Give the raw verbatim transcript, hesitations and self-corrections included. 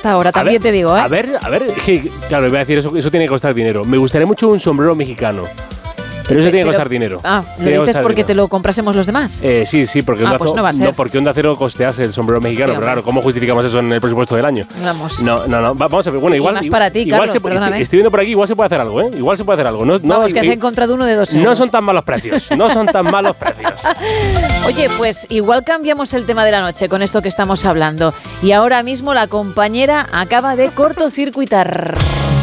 hasta ahora, también ver, te digo, ¿eh? A ver, a ver, que, claro, iba a decir, eso, eso tiene que costar dinero. Me gustaría mucho un sombrero mexicano. Pero eso Pe- tiene que pero- costar dinero. Ah, ¿lo Tiene que dices costar porque dinero. te lo comprásemos los demás? Eh, sí, sí, porque Ah, Onda pues Cero, no va a ser. porque Onda Cero costease el sombrero mexicano, Sí, pero hombre. claro, ¿cómo justificamos eso en el presupuesto del año? Vamos. No, no, no, va- vamos a ver, bueno, Y igual... más igual- para ti, igual Carlos, se puede- perdóname. estoy, estoy viendo por aquí, igual se puede hacer algo, ¿eh? Igual se puede hacer algo. No, no, Vamos, que has eh, encontrado uno de dos euros. no son tan malos precios, no son tan malos precios. Oye, pues igual cambiamos el tema de la noche con esto que estamos hablando. Y ahora mismo la compañera acaba de cortocircuitar.